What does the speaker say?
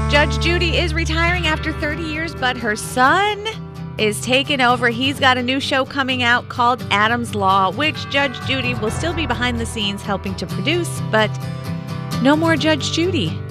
Judge Judy is retiring after 30 years, but her son is taking over. He's got a new show coming out called Adam's Law, which Judge Judy will still be behind the scenes helping to produce, but no more Judge Judy.